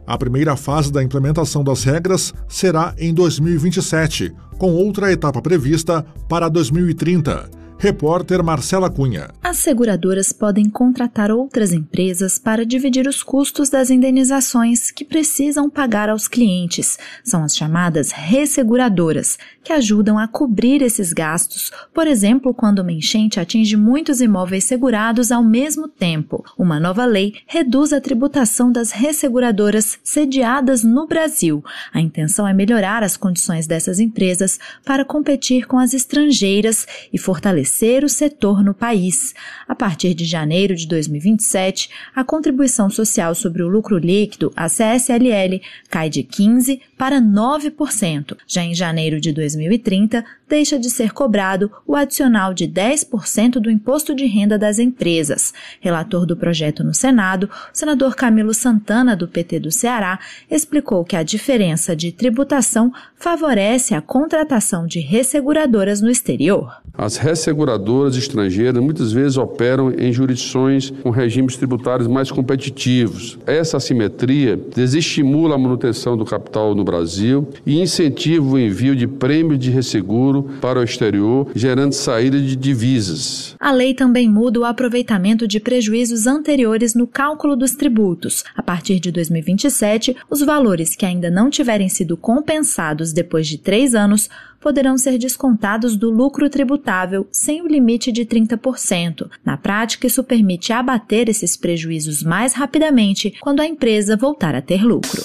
A primeira fase da implementação das regras será em 2027, com outra etapa prevista para 2030. Repórter Marcela Cunha. As seguradoras podem contratar outras empresas para dividir os custos das indenizações que precisam pagar aos clientes. São as chamadas resseguradoras, que ajudam a cobrir esses gastos, por exemplo, quando uma enchente atinge muitos imóveis segurados ao mesmo tempo. Uma nova lei reduz a tributação das resseguradoras sediadas no Brasil. A intenção é melhorar as condições dessas empresas para competir com as estrangeiras e fortalecer o setor no país. A partir de janeiro de 2027, a contribuição social sobre o lucro líquido, a CSLL, cai de 15% para 9%. Já em janeiro de 2030, deixa de ser cobrado o adicional de 10% do imposto de renda das empresas. Relator do projeto no Senado, o senador Camilo Santana, do PT do Ceará, explicou que a diferença de tributação favorece a contratação de resseguradoras no exterior. As resseguradoras estrangeiras muitas vezes operam em jurisdições com regimes tributários mais competitivos. Essa assimetria desestimula a manutenção do capital no Brasil e incentiva o envio de prêmios de resseguro para o exterior, gerando saída de divisas. A lei também muda o aproveitamento de prejuízos anteriores no cálculo dos tributos. A partir de 2027, os valores que ainda não tiverem sido compensados depois de 3 anos poderão ser descontados do lucro tributável sem o limite de 30%. Na prática, isso permite abater esses prejuízos mais rapidamente quando a empresa voltar a ter lucro.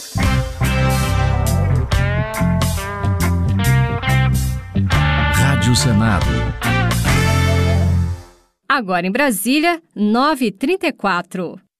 Rádio Senado. Agora em Brasília, 9h34.